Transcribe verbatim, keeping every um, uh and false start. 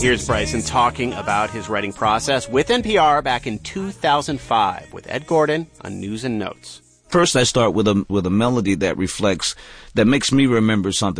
Here's Bryson talking about his writing process with N P R back in two thousand five with Ed Gordon on News and Notes. First, I start with a with a melody that reflects, that makes me remember something.